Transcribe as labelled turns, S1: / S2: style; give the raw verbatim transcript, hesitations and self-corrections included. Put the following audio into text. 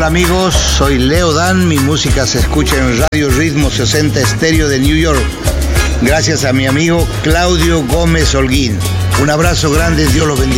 S1: Hola amigos, soy Leo Dan, mi música se escucha en Radio Ritmo sesenta Estéreo de New York, gracias a mi amigo Claudio Gómez Holguín. Un abrazo grande, Dios los bendiga.